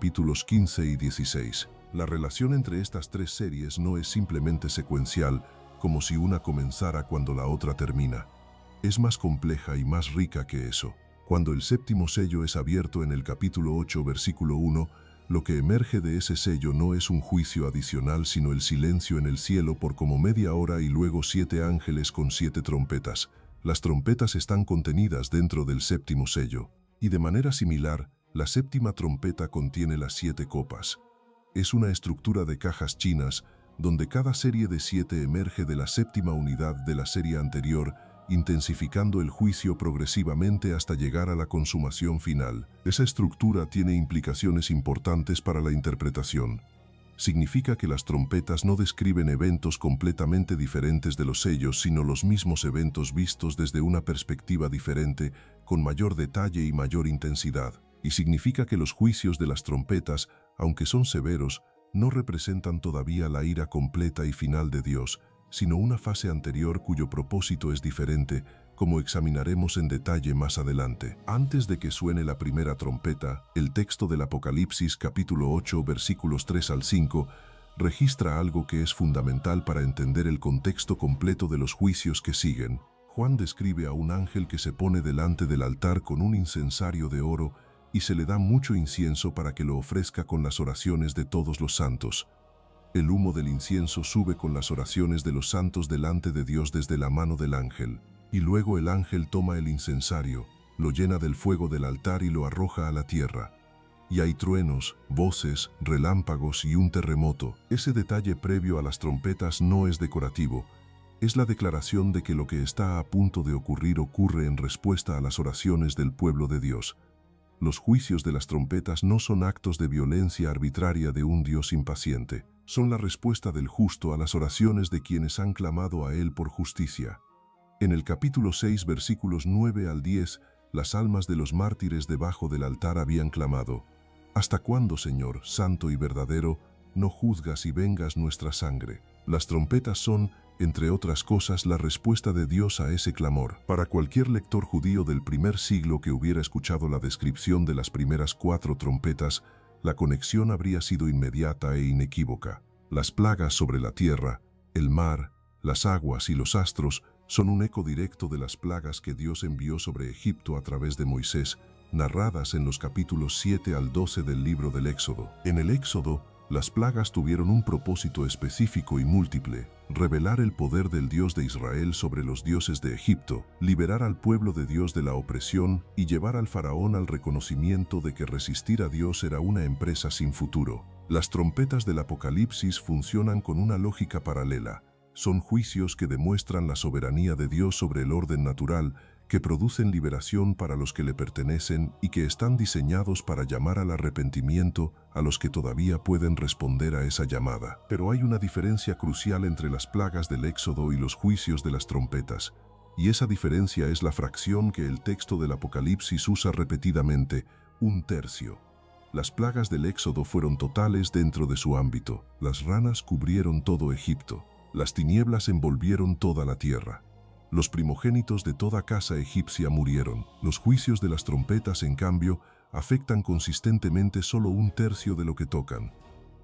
capítulos 15 y 16. La relación entre estas tres series no es simplemente secuencial, como si una comenzara cuando la otra termina. Es más compleja y más rica que eso. Cuando el séptimo sello es abierto en el capítulo 8, versículo 1, lo que emerge de ese sello no es un juicio adicional, sino el silencio en el cielo por como media hora y luego 7 ángeles con 7 trompetas. Las trompetas están contenidas dentro del séptimo sello. Y de manera similar, la séptima trompeta contiene las 7 copas. Es una estructura de cajas chinas, donde cada serie de 7 emerge de la séptima unidad de la serie anterior, intensificando el juicio progresivamente hasta llegar a la consumación final. Esa estructura tiene implicaciones importantes para la interpretación. Significa que las trompetas no describen eventos completamente diferentes de los sellos, sino los mismos eventos vistos desde una perspectiva diferente, con mayor detalle y mayor intensidad. Y significa que los juicios de las trompetas, aunque son severos, no representan todavía la ira completa y final de Dios, sino una fase anterior cuyo propósito es diferente, como examinaremos en detalle más adelante. Antes de que suene la primera trompeta, el texto del Apocalipsis capítulo 8 versículos 3 al 5 registra algo que es fundamental para entender el contexto completo de los juicios que siguen. Juan describe a un ángel que se pone delante del altar con un incensario de oro y se le da mucho incienso para que lo ofrezca con las oraciones de todos los santos. El humo del incienso sube con las oraciones de los santos delante de Dios desde la mano del ángel. Y luego el ángel toma el incensario, lo llena del fuego del altar y lo arroja a la tierra. Y hay truenos, voces, relámpagos y un terremoto. Ese detalle previo a las trompetas no es decorativo. Es la declaración de que lo que está a punto de ocurrir ocurre en respuesta a las oraciones del pueblo de Dios. Los juicios de las trompetas no son actos de violencia arbitraria de un Dios impaciente. Son la respuesta del justo a las oraciones de quienes han clamado a Él por justicia. En el capítulo 6, versículos 9 al 10, las almas de los mártires debajo del altar habían clamado: ¿Hasta cuándo, Señor, santo y verdadero, no juzgas y vengas nuestra sangre? Las trompetas son, entre otras cosas, la respuesta de Dios a ese clamor. Para cualquier lector judío del primer siglo que hubiera escuchado la descripción de las primeras 4 trompetas, la conexión habría sido inmediata e inequívoca. Las plagas sobre la tierra, el mar, las aguas y los astros son un eco directo de las plagas que Dios envió sobre Egipto a través de Moisés, narradas en los capítulos 7 al 12 del libro del Éxodo. En el Éxodo, las plagas tuvieron un propósito específico y múltiple: revelar el poder del Dios de Israel sobre los dioses de Egipto, liberar al pueblo de Dios de la opresión y llevar al faraón al reconocimiento de que resistir a Dios era una empresa sin futuro. Las trompetas del Apocalipsis funcionan con una lógica paralela. Son juicios que demuestran la soberanía de Dios sobre el orden natural, que producen liberación para los que le pertenecen y que están diseñados para llamar al arrepentimiento a los que todavía pueden responder a esa llamada. Pero hay una diferencia crucial entre las plagas del Éxodo y los juicios de las trompetas, y esa diferencia es la fracción que el texto del Apocalipsis usa repetidamente: 1/3. Las plagas del Éxodo fueron totales dentro de su ámbito. Las ranas cubrieron todo Egipto. Las tinieblas envolvieron toda la tierra. Los primogénitos de toda casa egipcia murieron. Los juicios de las trompetas, en cambio, afectan consistentemente solo 1/3 de lo que tocan.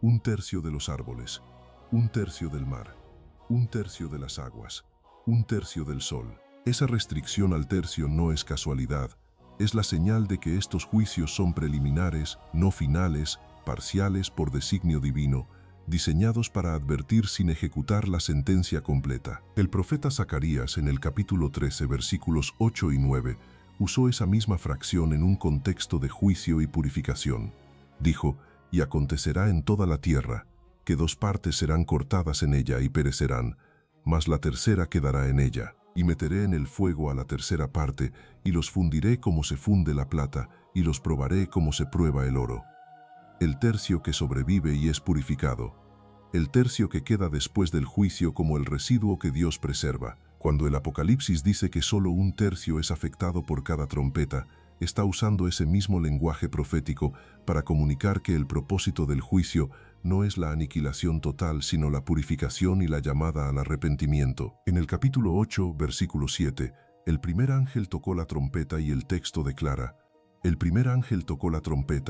1/3 de los árboles, 1/3 del mar, 1/3 de las aguas, 1/3 del sol. Esa restricción al tercio no es casualidad. Es la señal de que estos juicios son preliminares, no finales, parciales por designio divino, diseñados para advertir sin ejecutar la sentencia completa. El profeta Zacarías, en el capítulo 13, versículos 8 y 9, usó esa misma fracción en un contexto de juicio y purificación. Dijo: «Y acontecerá en toda la tierra, que 2 partes serán cortadas en ella y perecerán, mas la tercera quedará en ella. Y meteré en el fuego a la tercera parte, y los fundiré como se funde la plata, y los probaré como se prueba el oro. El tercio que sobrevive y es purificado, el tercio que queda después del juicio como el residuo que Dios preserva». Cuando el Apocalipsis dice que solo 1/3 es afectado por cada trompeta, está usando ese mismo lenguaje profético para comunicar que el propósito del juicio no es la aniquilación total, sino la purificación y la llamada al arrepentimiento. En el capítulo 8, versículo 7, el primer ángel tocó la trompeta y el texto declara: «El primer ángel tocó la trompeta,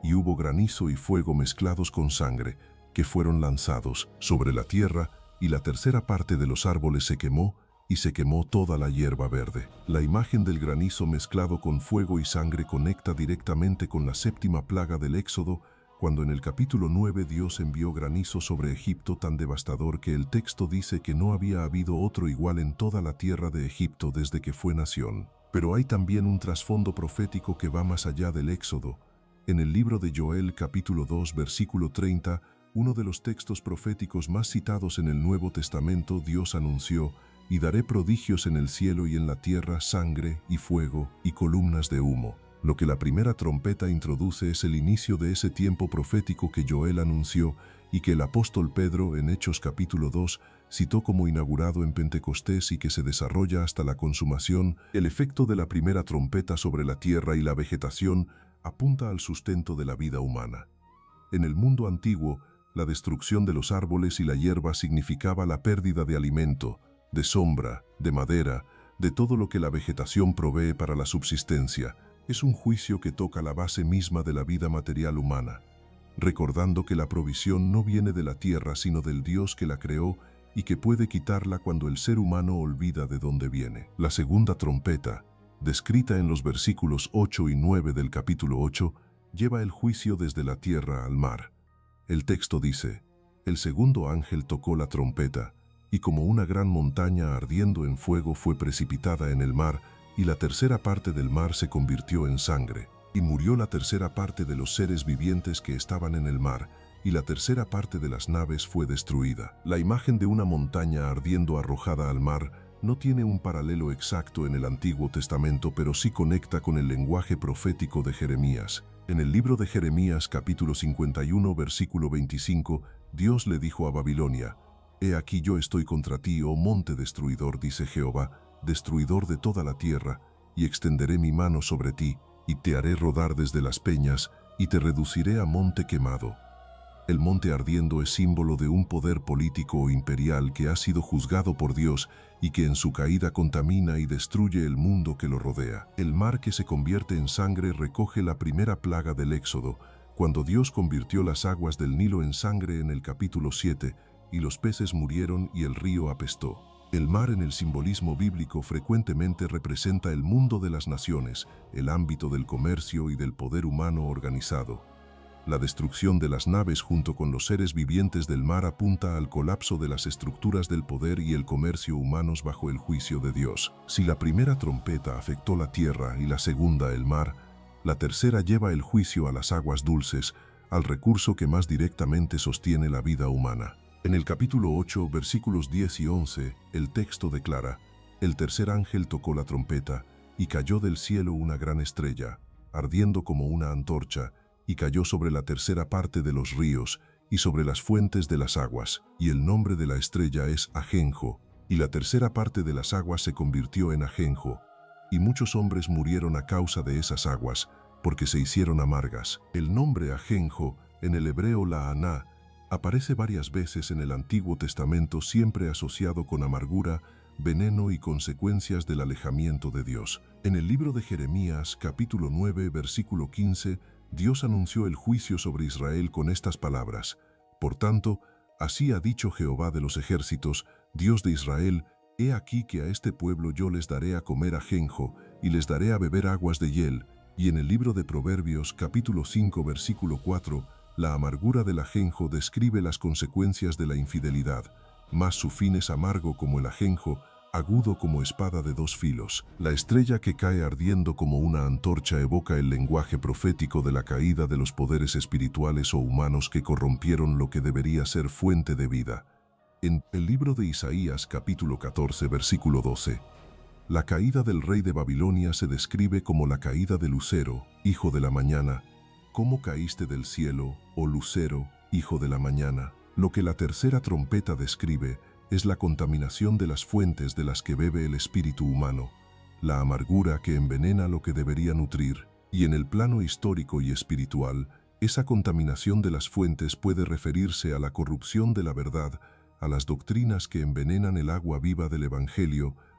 y hubo granizo y fuego mezclados con sangre, que fueron lanzados sobre la tierra, y la tercera parte de los árboles se quemó, y se quemó toda la hierba verde. La imagen del granizo mezclado con fuego y sangre conecta directamente con la séptima plaga del Éxodo, cuando en el capítulo 9 Dios envió granizo sobre Egipto tan devastador que el texto dice que no había habido otro igual en toda la tierra de Egipto desde que fue nación. Pero hay también un trasfondo profético que va más allá del Éxodo. En el libro de Joel capítulo 2 versículo 30, uno de los textos proféticos más citados en el Nuevo Testamento, Dios anunció: «Y daré prodigios en el cielo y en la tierra, sangre y fuego y columnas de humo». Lo que la primera trompeta introduce es el inicio de ese tiempo profético que Joel anunció y que el apóstol Pedro en Hechos capítulo 2 citó como inaugurado en Pentecostés y que se desarrolla hasta la consumación. El efecto de la primera trompeta sobre la tierra y la vegetación apunta al sustento de la vida humana. En el mundo antiguo, la destrucción de los árboles y la hierba significaba la pérdida de alimento, de sombra, de madera, de todo lo que la vegetación provee para la subsistencia. Es un juicio que toca la base misma de la vida material humana, recordando que la provisión no viene de la tierra sino del Dios que la creó y que puede quitarla cuando el ser humano olvida de dónde viene. La segunda trompeta, descrita en los versículos 8 y 9 del capítulo 8, lleva el juicio desde la tierra al mar. El texto dice: «El segundo ángel tocó la trompeta, y como una gran montaña ardiendo en fuego fue precipitada en el mar, y la tercera parte del mar se convirtió en sangre, y murió la tercera parte de los seres vivientes que estaban en el mar, y la tercera parte de las naves fue destruida». La imagen de una montaña ardiendo arrojada al mar no tiene un paralelo exacto en el Antiguo Testamento, pero sí conecta con el lenguaje profético de Jeremías. En el libro de Jeremías, capítulo 51, versículo 25, Dios le dijo a Babilonia: «He aquí yo estoy contra ti, oh monte destruidor, dice Jehová, destruidor de toda la tierra, y extenderé mi mano sobre ti, y te haré rodar desde las peñas, y te reduciré a monte quemado». El monte ardiendo es símbolo de un poder político o imperial que ha sido juzgado por Dios y que en su caída contamina y destruye el mundo que lo rodea. El mar que se convierte en sangre recoge la primera plaga del Éxodo, cuando Dios convirtió las aguas del Nilo en sangre en el capítulo 7, y los peces murieron y el río apestó. El mar en el simbolismo bíblico frecuentemente representa el mundo de las naciones, el ámbito del comercio y del poder humano organizado. La destrucción de las naves junto con los seres vivientes del mar apunta al colapso de las estructuras del poder y el comercio humanos bajo el juicio de Dios. Si la primera trompeta afectó la tierra y la segunda el mar, la tercera lleva el juicio a las aguas dulces, al recurso que más directamente sostiene la vida humana. En el capítulo 8, versículos 10 y 11, el texto declara: «El tercer ángel tocó la trompeta, y cayó del cielo una gran estrella, ardiendo como una antorcha, y cayó sobre la tercera parte de los ríos y sobre las fuentes de las aguas, y el nombre de la estrella es Ajenjo, y la tercera parte de las aguas se convirtió en ajenjo, y muchos hombres murieron a causa de esas aguas, porque se hicieron amargas». El nombre ajenjo, en el hebreo la'aná, aparece varias veces en el Antiguo Testamento, siempre asociado con amargura, veneno y consecuencias del alejamiento de Dios. En el libro de Jeremías, capítulo 9, versículo 15, Dios anunció el juicio sobre Israel con estas palabras: «Por tanto, así ha dicho Jehová de los ejércitos, Dios de Israel: he aquí que a este pueblo yo les daré a comer ajenjo, y les daré a beber aguas de hiel». Y en el libro de Proverbios, capítulo 5, versículo 4, la amargura del ajenjo describe las consecuencias de la infidelidad, mas su fin es amargo como el ajenjo, agudo como espada de dos filos. La estrella que cae ardiendo como una antorcha evoca el lenguaje profético de la caída de los poderes espirituales o humanos que corrompieron lo que debería ser fuente de vida. En el libro de Isaías, capítulo 14, versículo 12, la caída del rey de Babilonia se describe como la caída de Lucero, hijo de la mañana. «¿Cómo caíste del cielo, oh Lucero, hijo de la mañana?». Lo que la tercera trompeta describe es la contaminación de las fuentes de las que bebe el espíritu humano, la amargura que envenena lo que debería nutrir. Y en el plano histórico y espiritual, esa contaminación de las fuentes puede referirse a la corrupción de la verdad, a las doctrinas que envenenan el agua viva del Evangelio,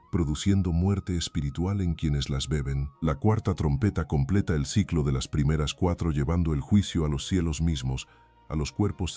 produciendo muerte espiritual en quienes las beben. La cuarta trompeta completa el ciclo de las primeras 4, llevando el juicio a los cielos mismos, a los cuerpos